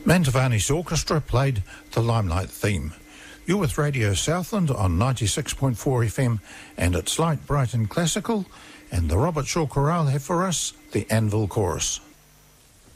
Mantovani's orchestra played the Limelight theme. You're with Radio Southland on 96.4 FM, and it's light, bright and classical, and the Robert Shaw Chorale have for us the Anvil Chorus.